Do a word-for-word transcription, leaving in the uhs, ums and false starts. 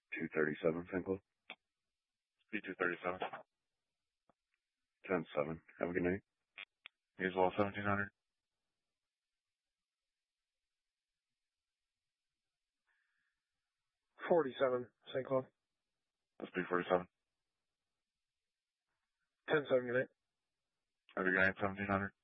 two thirty-seven, Saint Cloud. B two thirty-seven. ten seven. Have a good night. You as well, seventeen hundred. forty-seven, Saint Cloud. That's B forty-seven. ten seven, good night. Have a good night, seventeen hundred.